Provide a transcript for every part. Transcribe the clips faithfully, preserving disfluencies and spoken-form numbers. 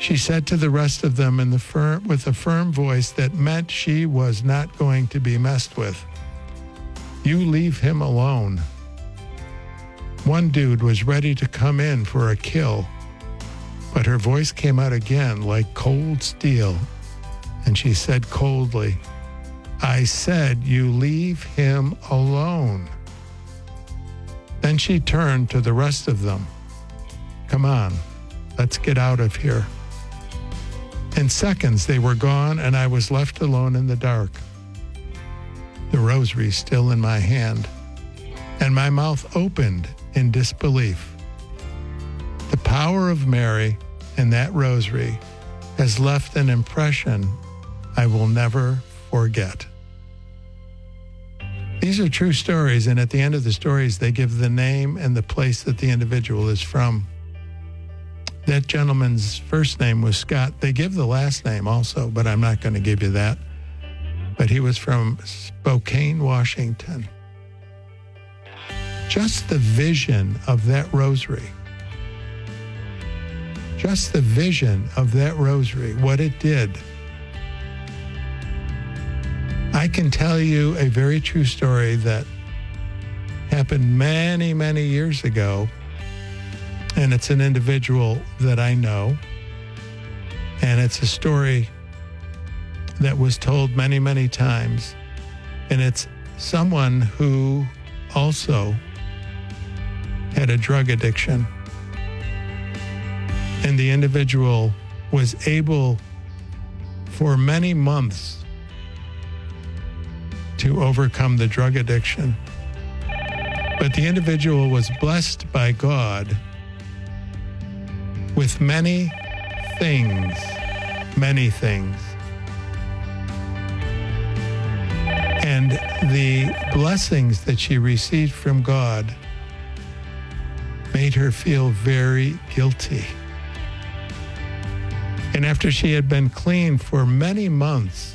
She said to the rest of them in the firm, with a firm voice that meant she was not going to be messed with, "You leave him alone." One dude was ready to come in for a kill, but her voice came out again like cold steel, and she said coldly, "I said you leave him alone." Then she turned to the rest of them. "Come on, let's get out of here." In seconds, they were gone, and I was left alone in the dark, the rosary still in my hand, and my mouth opened in disbelief. The power of Mary and that rosary has left an impression I will never forget. These are true stories, and at the end of the stories, they give the name and the place that the individual is from. That gentleman's first name was Scott. They give the last name also, but I'm not going to give you that. But he was from Spokane, Washington. Just the vision of that rosary, just the vision of that rosary, what it did. I can tell you a very true story that happened many, many years ago. And it's an individual that I know. And it's a story that was told many, many times. And it's someone who also had a drug addiction. And the individual was able for many months to overcome the drug addiction. But the individual was blessed by God with many things, many things. And the blessings that she received from God made her feel very guilty. And after she had been clean for many months,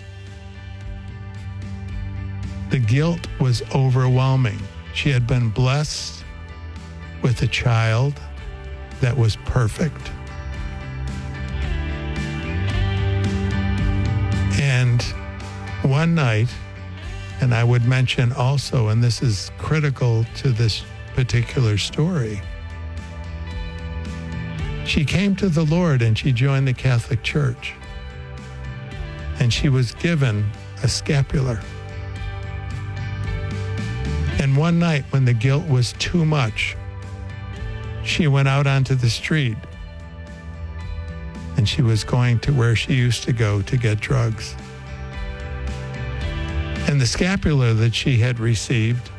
the guilt was overwhelming. She had been blessed with a child that was perfect. And one night, and I would mention also, and this is critical to this particular story, she came to the Lord and she joined the Catholic Church. And she was given a scapular. And one night when the guilt was too much, she went out onto the street and she was going to where she used to go to get drugs. And the scapular that she had received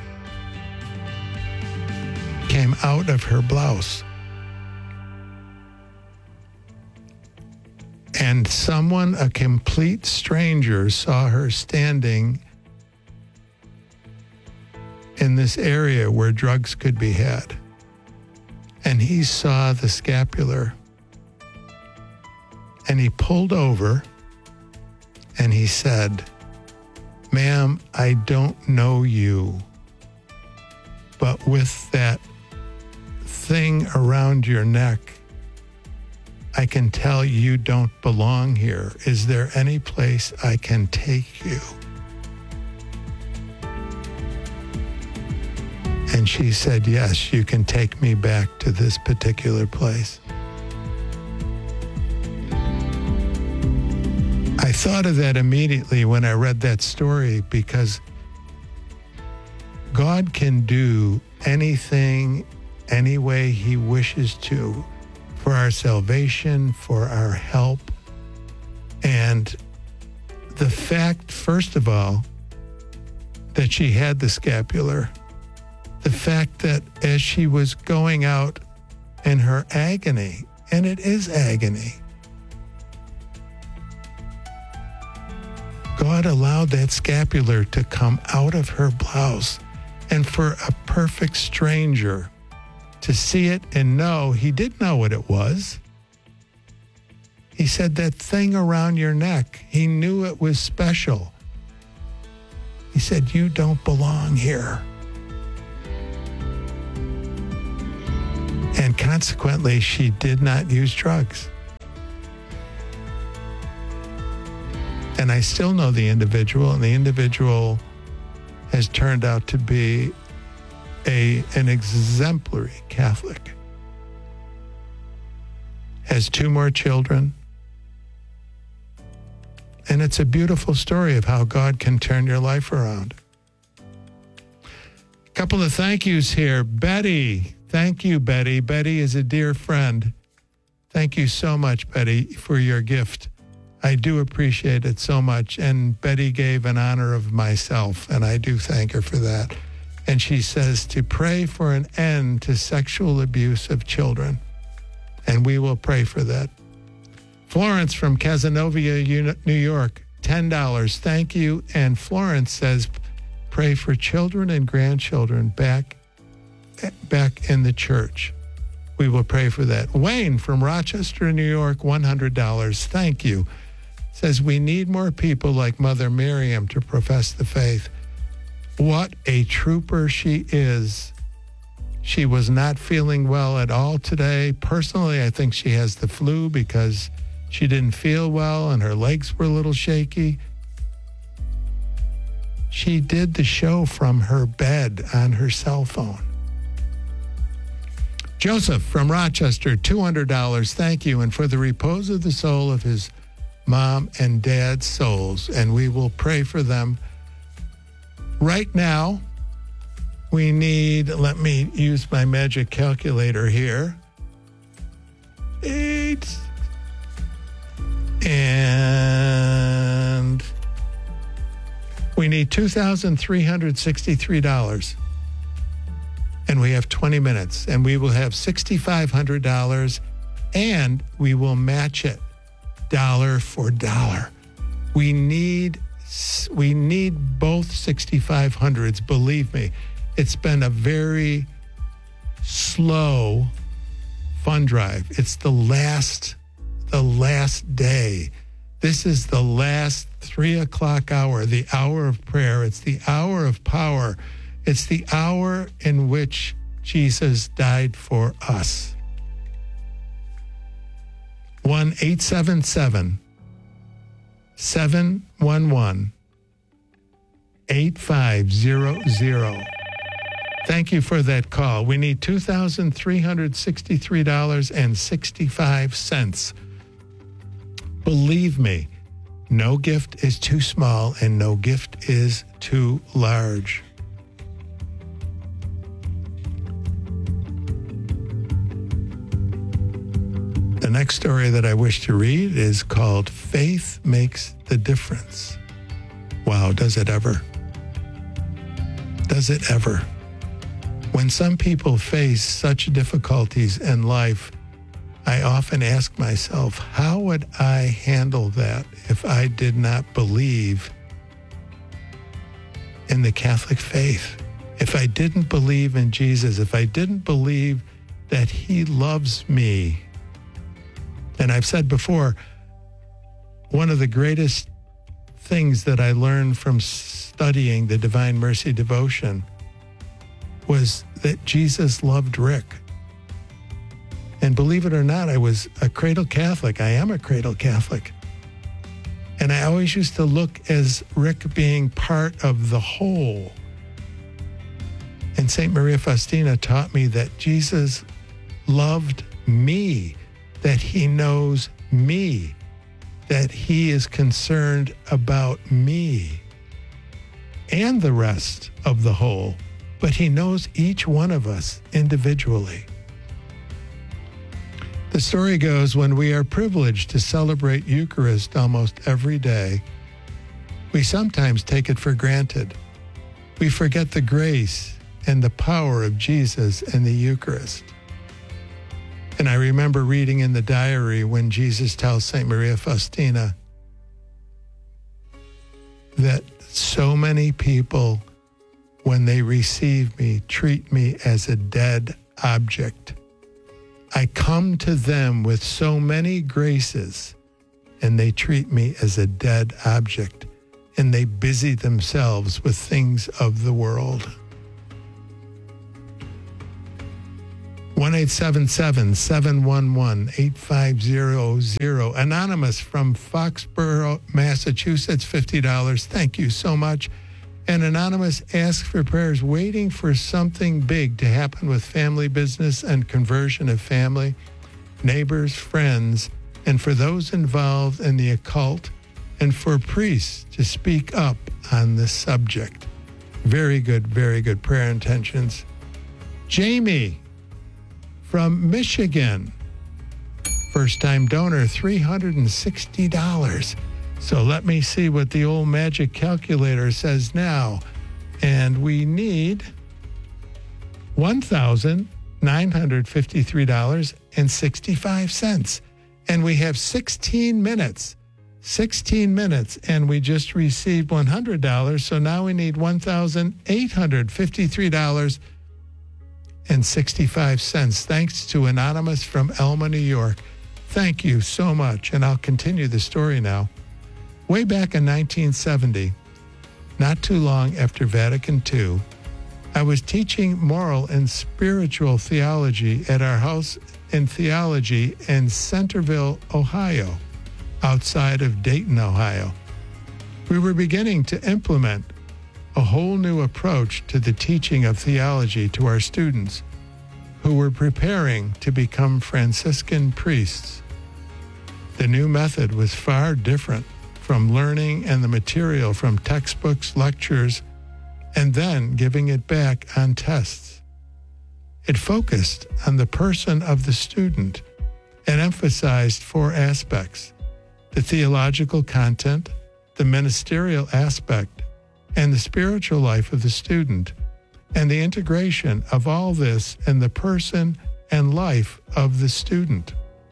came out of her blouse. And someone, a complete stranger, saw her standing in this area where drugs could be had. And he saw the scapular. And he pulled over and he said, "Ma'am, I don't know you, but with that thing around your neck, I can tell you don't belong here. Is there any place I can take you?" And she said, "Yes, you can take me back to this particular place." I thought of that immediately when I read that story, because God can do anything, any way he wishes to, for our salvation, for our help. And the fact, first of all, that she had the scapular, the fact that as she was going out in her agony, and it is agony, God allowed that scapular to come out of her blouse, and for a perfect stranger to see it and know, he did know what it was. He said, "That thing around your neck," he knew it was special. He said, "You don't belong here." And consequently, she did not use drugs. I still know the individual, and the individual has turned out to be a an exemplary Catholic. Has two more children. And it's a beautiful story of how God can turn your life around. A couple of thank yous here. Betty, thank you, Betty. Betty is a dear friend. Thank you so much, Betty, for your gift. I do appreciate it so much. And Betty gave in honor of myself, and I do thank her for that. And she says to pray for an end to sexual abuse of children. And we will pray for that. Florence from Casanova, New York, ten dollars. Thank you. And Florence says, pray for children and grandchildren back, back in the church. We will pray for that. Wayne from Rochester, New York, one hundred dollars. Thank you. Says, we need more people like Mother Miriam to profess the faith. What a trooper she is. She was not feeling well at all today. Personally, I think she has the flu because she didn't feel well and her legs were a little shaky. She did the show from her bed on her cell phone. Joseph from Rochester, two hundred dollars. Thank you. And for the repose of the soul of his mom and dad's souls. And we will pray for them. Right now, we need, let me use my magic calculator here. Eight. And we need two thousand three hundred sixty-three dollars. And we have twenty minutes. And we will have six thousand five hundred dollars. And we will match it dollar for dollar. We need, we need both sixty-five hundreds. Believe me, it's been a very slow fund drive. It's the last the last day. This is the last three o'clock hour, the hour of prayer. It's the hour of power. It's the hour in which Jesus died for us. one eight seven seven, seven one one, eight five zero zero. Thank you for that call. We need two thousand three hundred sixty-three dollars and sixty-five cents. Believe me, no gift is too small and no gift is too large. The next story that I wish to read is called Faith Makes the Difference. Wow, does it ever? Does it ever? When some people face such difficulties in life, I often ask myself, how would I handle that if I did not believe in the Catholic faith? If I didn't believe in Jesus, if I didn't believe that he loves me. And I've said before, one of the greatest things that I learned from studying the Divine Mercy devotion was that Jesus loved Rick. And believe it or not, I was a cradle Catholic. I am a cradle Catholic. And I always used to look as Rick being part of the whole. And Saint Maria Faustina taught me that Jesus loved me, that he knows me, that he is concerned about me and the rest of the whole, but he knows each one of us individually. The story goes, when we are privileged to celebrate Eucharist almost every day, we sometimes take it for granted. We forget the grace and the power of Jesus in the Eucharist. And I remember reading in the diary when Jesus tells Saint Maria Faustina that so many people, when they receive me, treat me as a dead object. I come to them with so many graces, and they treat me as a dead object, and they busy themselves with things of the world. one eight seven seven, seven one one, eight five zero zero. Anonymous from Foxborough, Massachusetts, fifty dollars. Thank you so much. And Anonymous asks for prayers, waiting for something big to happen with family business and conversion of family, neighbors, friends, and for those involved in the occult, and for priests to speak up on this subject. Very good, very good prayer intentions. Jamie from Michigan, first-time donor, three hundred sixty dollars. So let me see what the old magic calculator says now. And we need one thousand nine hundred fifty-three dollars and sixty-five cents. And we have sixteen minutes. sixteen minutes, and we just received one hundred dollars. So now we need one thousand eight hundred fifty-three dollars and sixty-five cents. Thanks to Anonymous from Elma, New York. Thank you so much. And I'll continue the story now. Way back in nineteen seventy, not too long after Vatican Two, I was teaching moral and spiritual theology at our house in theology in Centerville, Ohio, outside of Dayton, Ohio. We were beginning to implement a whole new approach to the teaching of theology to our students who were preparing to become Franciscan priests. The new method was far different from learning and the material from textbooks, lectures, and then giving it back on tests. It focused on the person of the student and emphasized four aspects: the theological content, the ministerial aspect, and the spiritual life of the student, and the integration of all this in the person and life of the student.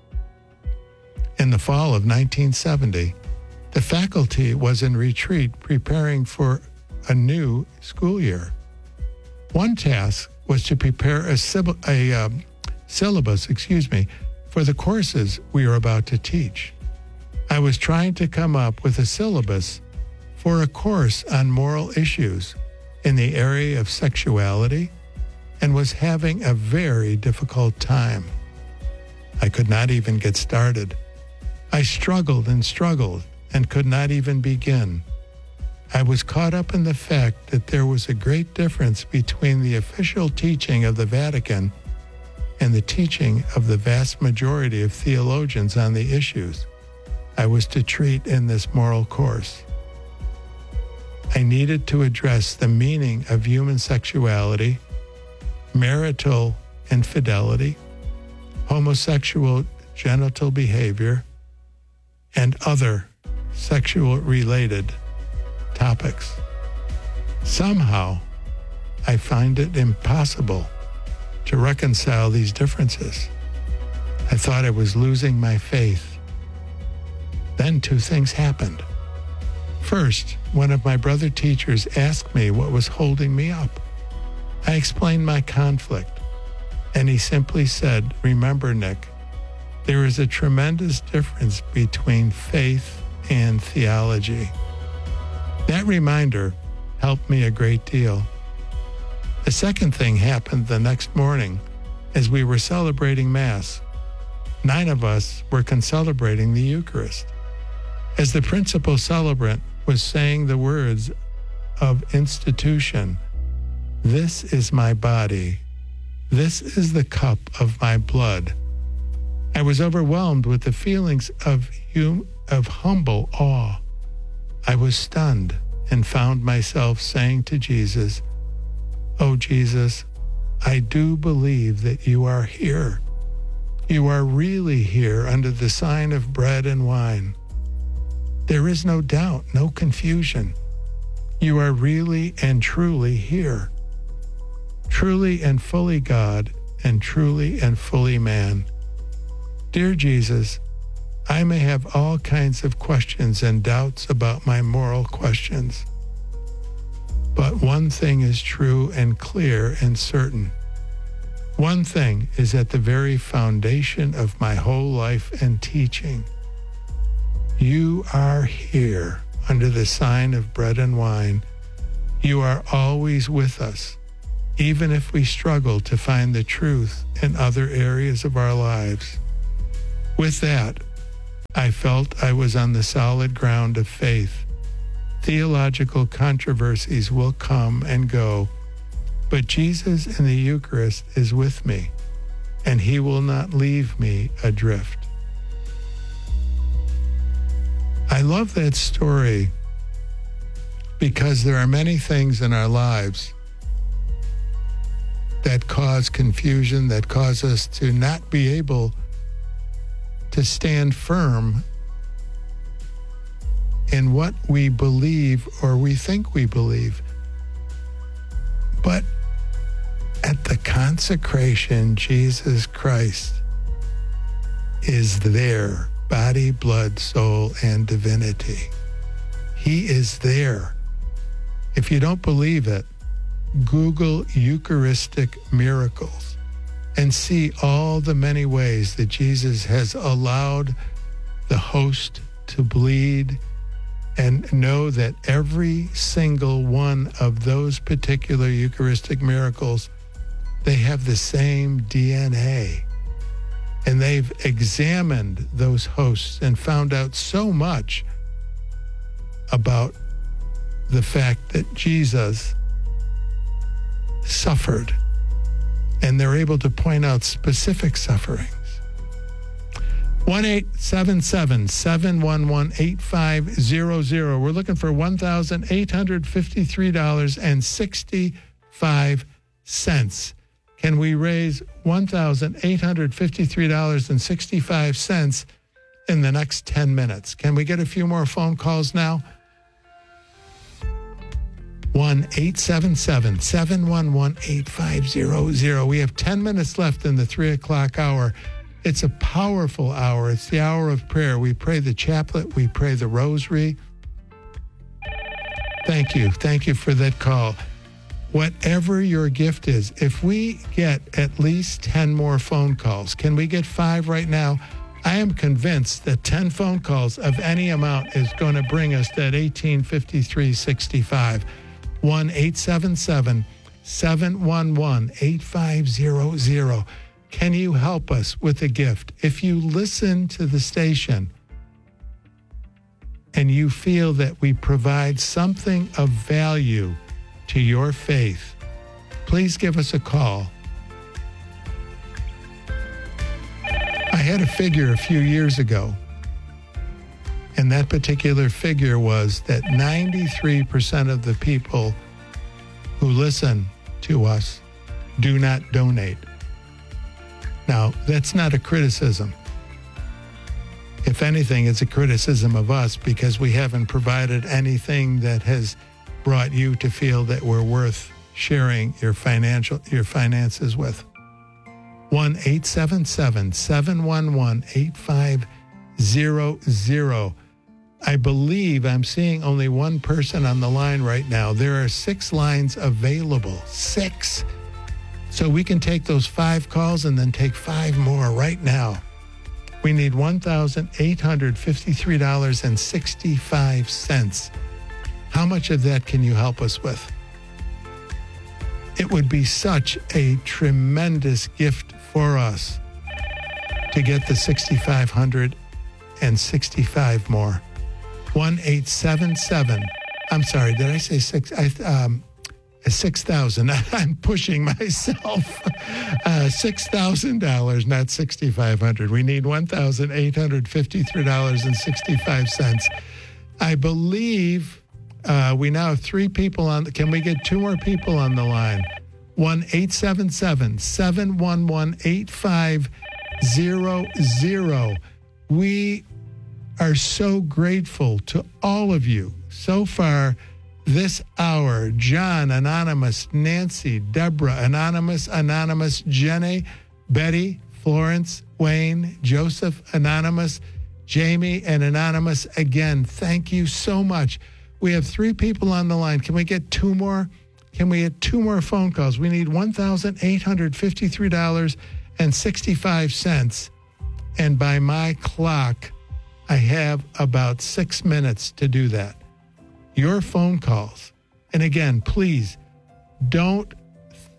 In the fall of nineteen seventy, the faculty was in retreat preparing for a new school year. One task was to prepare a, a um, syllabus, excuse me, for the courses we were about to teach. I was trying to come up with a syllabus for a course on moral issues in the area of sexuality and was having a very difficult time. I could not even get started. I struggled and struggled and could not even begin. I was caught up in the fact that there was a great difference between the official teaching of the Vatican and the teaching of the vast majority of theologians on the issues I was to treat in this moral course. I needed to address the meaning of human sexuality, marital infidelity, homosexual genital behavior, and other sexual-related topics. Somehow, I find it impossible to reconcile these differences. I thought I was losing my faith. Then two things happened. First, one of my brother teachers asked me what was holding me up. I explained my conflict, and he simply said, "Remember, Nick, there is a tremendous difference between faith and theology." That reminder helped me a great deal. The second thing happened the next morning as we were celebrating Mass. Nine of us were concelebrating the Eucharist. As the principal celebrant was saying the words of institution, "This is my body. This is the cup of my blood," I was overwhelmed with the feelings of hum- of humble awe. I was stunned and found myself saying to Jesus, "Oh, Jesus, I do believe that you are here. You are really here under the sign of bread and wine. There is no doubt, no confusion. You are really and truly here. Truly and fully God and truly and fully man. Dear Jesus, I may have all kinds of questions and doubts about my moral questions. But one thing is true and clear and certain. One thing is at the very foundation of my whole life and teaching. You are here under the sign of bread and wine. You are always with us. even if we struggle to find the truth in other areas of our lives. With that, I felt I was on the solid ground of faith. Theological controversies will come and go, but Jesus in the Eucharist is with me, and he will not leave me adrift. I love that story because there are many things in our lives that cause confusion, that cause us to not be able to stand firm in what we believe or we think we believe. But at the consecration, Jesus Christ is there, body, blood, soul, and divinity. He is there. If you don't believe it, Google Eucharistic miracles and see all the many ways that Jesus has allowed the host to bleed, and know that every single one of those particular Eucharistic miracles, they have the same D N A. And they've examined those hosts and found out so much about the fact that Jesus suffered. And they're able to point out specific sufferings. one eight seven seven, seven one one, eight five zero zero. We're looking for one thousand eight hundred fifty-three dollars and sixty-five cents. Can we raise one thousand eight hundred fifty-three dollars and sixty-five cents in the next ten minutes? Can we get a few more phone calls now? one eight seven seven, seven one one, eight five zero zero. We have ten minutes left in the three o'clock hour. It's a powerful hour. It's the hour of prayer. We pray the chaplet. We pray the rosary. Thank you. Thank you for that call. Whatever your gift is, if we get at least ten more phone calls, can we get five right now? I am convinced that ten phone calls of any amount is going to bring us that eighteen fifty-three sixty-five. one eight seven seven, seven one one, eight five zero zero. Can you help us with a gift? If you listen to the station and you feel that we provide something of value to your faith, please give us a call. I had a figure a few years ago, and that particular figure was that ninety-three percent of the people who listen to us do not donate. Now, that's not a criticism. If anything, it's a criticism of us because we haven't provided anything that has brought you to feel that we're worth sharing your financial your finances with. one eight seven seven, seven one one, eight five zero zero. I believe I'm seeing only one person on the line right now. There are six lines available. Six. So we can take those five calls and then take five more right now. We need one thousand eight hundred fifty-three dollars and sixty-five cents. How much of that can you help us with? It would be such a tremendous gift for us to get the six thousand five hundred sixty-five more. one eight seven seven. I'm sorry, did I say six? I, um, six thousand. I'm pushing myself. Uh, six thousand dollars, not six thousand five hundred dollars. We need one thousand eight hundred fifty-three dollars and sixty-five cents. I believe uh, we now have three people on. Can we get two more people on the line? one eight seven seven, seven one one, eight five zero zero. We are so grateful to all of you so far this hour. John, Anonymous, Nancy, Deborah, Anonymous, Anonymous, Jenny, Betty, Florence, Wayne, Joseph, Anonymous, Jamie, and Anonymous. Again, thank you so much. We have three people on the line. Can we get two more? Can we get two more phone calls? We need one thousand eight hundred fifty-three dollars and sixty-five cents. And by my clock, I have about six minutes to do that. Your phone calls. And again, please don't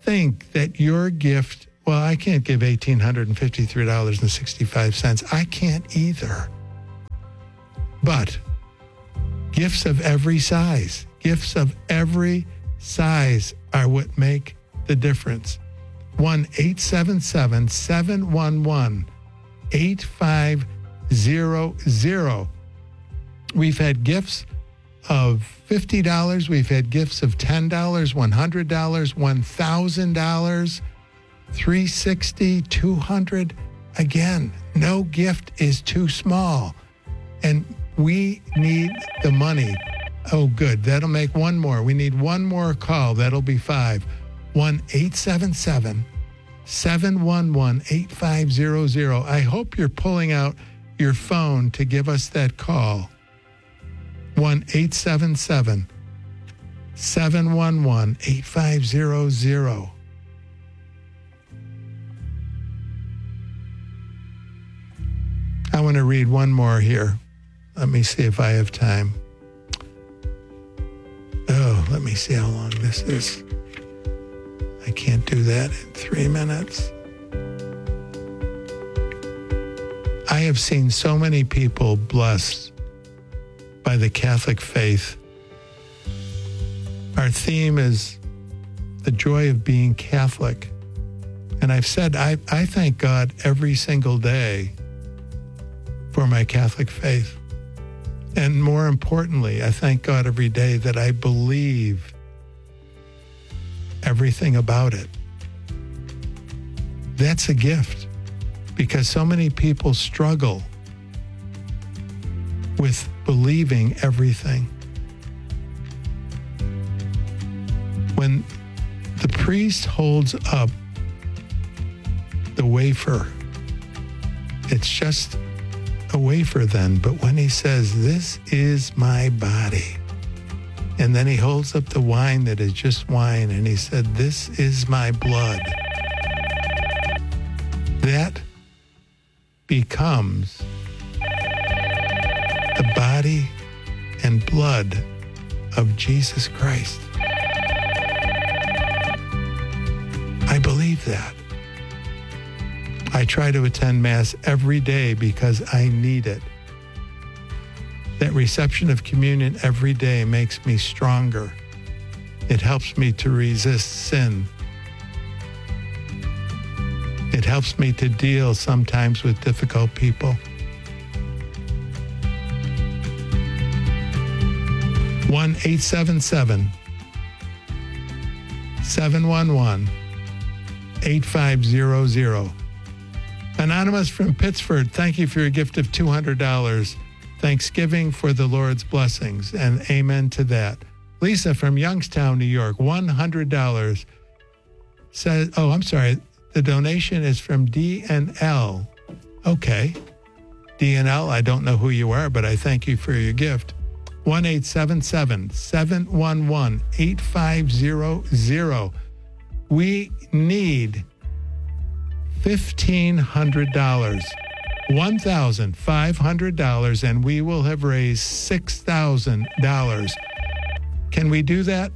think that your gift, well, I can't give one thousand eight hundred fifty-three dollars and sixty-five cents. I can't either. But gifts of every size, gifts of every size are what make the difference. one eight seven seven, seven one one, eight five zero zero. We've had gifts of fifty dollars. We've had gifts of ten dollars, one hundred dollars, one thousand dollars, three hundred sixty dollars, two hundred dollars. Again, no gift is too small. And we need the money. Oh, good. That'll make one more. We need one more call. That'll be five. one eight seven seven, seven one one, eight five zero zero. I hope you're pulling out your phone to give us that call. one eight seven seven, seven one one, eight five zero zero. I want to read one more here. Let me see if I have time. Oh, let me see how long this is. I can't do that in three minutes. I have seen so many people blessed by the Catholic faith. Our theme is the joy of being Catholic. And I've said I, I thank God every single day for my Catholic faith. And more importantly, I thank God every day that I believe everything about it. That's a gift, because so many people struggle with believing everything. When the priest holds up the wafer, it's just a wafer then, but when he says, "This is my body," and then he holds up the wine that is just wine, and he said, "This is my blood," that becomes the body and blood of Jesus Christ. I believe that. I try to attend Mass every day because I need it. That reception of communion every day makes me stronger. It helps me to resist sin. It helps me to deal sometimes with difficult people. one eight seven seven, seven one one, eight five zero zero. Anonymous from Pittsford, thank you for your gift of two hundred dollars. Thanksgiving for the Lord's blessings, and amen to that. Lisa from Youngstown, New York, one hundred dollars. Says, oh, I'm sorry. The donation is from D N L. Okay. D N L, I don't know who you are, but I thank you for your gift. one eight seven seven, seven one one, eight five zero zero. We need fifteen hundred dollars. one thousand five hundred dollars, and we will have raised six thousand dollars. Can we do that?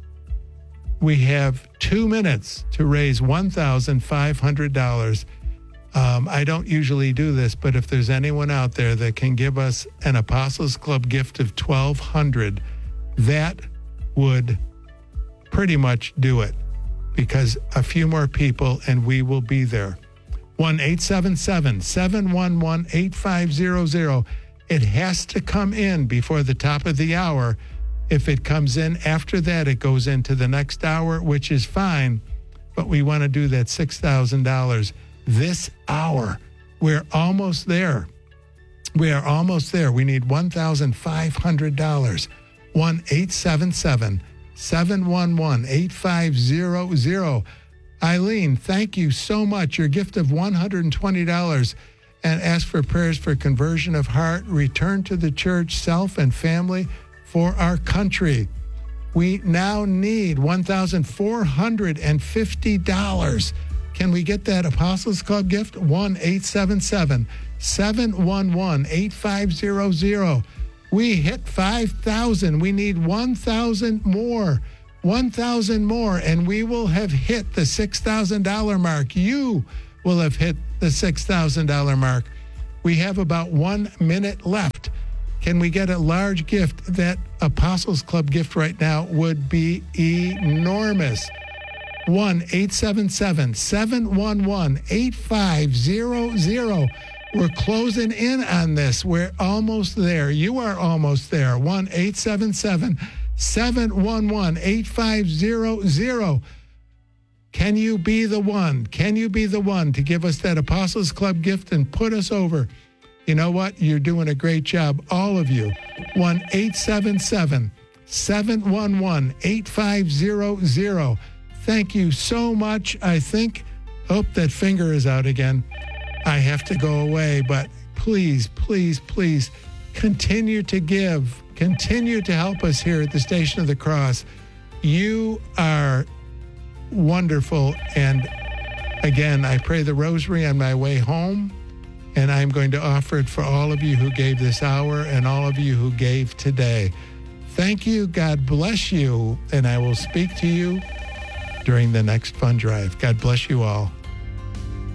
We have two minutes to raise one thousand five hundred dollars. Um, I don't usually do this, but if there's anyone out there that can give us an Apostles Club gift of twelve hundred dollars, that would pretty much do it, because a few more people and we will be there. one eight seven seven, seven one one, eight five zero zero. It has to come in before the top of the hour. If it comes in after that, it goes into the next hour, which is fine, but we want to do that six thousand dollars this hour. We're almost there. We are almost there. We need one thousand five hundred dollars. one eight seven seven, seven one one, eight five zero zero. Eileen, thank you so much. Your gift of one hundred twenty dollars, and ask for prayers for conversion of heart, return to the church, self and family, for our country. We now need one thousand four hundred fifty dollars. Can we get that Apostles Club gift? one eight seven seven, seven one one, eight five zero zero. We hit five thousand. We need one thousand more. one thousand more, and we will have hit the six thousand dollars mark. You will have hit the six thousand dollars mark. We have about one minute left. Can we get a large gift? That Apostles Club gift right now would be enormous. one eight seven seven, seven one one, eight five zero zero. We're closing in on this. We're almost there. You are almost there. one eight seven seven, seven one one, eight five zero zero. Can you be the one? Can you be the one to give us that Apostles Club gift and put us over? You know what? You're doing a great job, all of you. one eight seven seven, seven one one, eight five zero zero. Thank you so much. I think, oh, that finger is out again. I have to go away, but please, please, please continue to give. Continue to help us here at the Station of the Cross. You are wonderful. And again, I pray the rosary on my way home, and I'm going to offer it for all of you who gave this hour and all of you who gave today. Thank you. God bless you. And I will speak to you during the next fund drive. God bless you all.